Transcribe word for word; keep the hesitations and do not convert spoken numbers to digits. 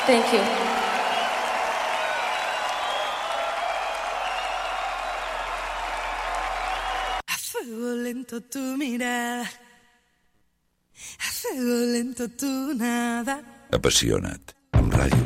Thank you. A fuego lento tu mirada, a fuego lento tu nada. Apassiona't, amb ràdio